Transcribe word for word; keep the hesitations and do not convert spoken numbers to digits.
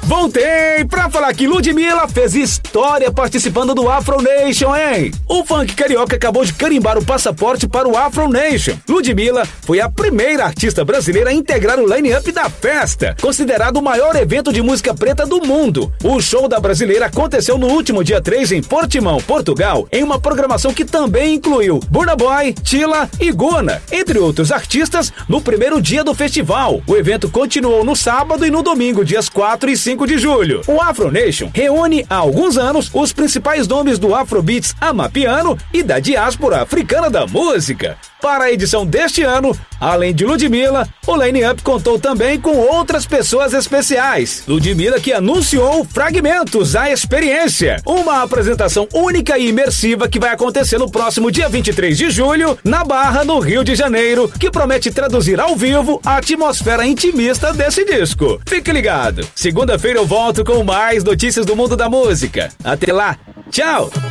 Voltei pra falar que Ludmilla fez história participando do Afro Nation, hein? O funk carioca acabou de carimbar o passaporte para o Afro Nation. Ludmilla foi a primeira artista brasileira a integrar o line-up da festa, considerado o maior evento de música preta do mundo. O show da brasileira aconteceu no último dia três em Portimão, Portugal, em uma programação que também incluiu Burna Boy, Tila e Guna, entre outros artistas, no primeiro dia do festival. O evento continuou no sábado e no domingo, dias quatro e cinco de julho. O Afro Nation reúne há alguns anos os principais nomes do Afrobeats amapiano e da diáspora africana da música. Para a edição deste ano, além de Ludmilla, o line-up contou também com outras pessoas especiais. Ludmilla, que anunciou Fragmentos, a Experiência, uma apresentação única e imersiva que vai acontecer no próximo dia vinte e três de julho, na Barra, no Rio de Janeiro, que promete traduzir ao vivo a atmosfera intimista desse disco. Fique ligado, segunda-feira eu volto com mais notícias do mundo da música. Até lá, tchau!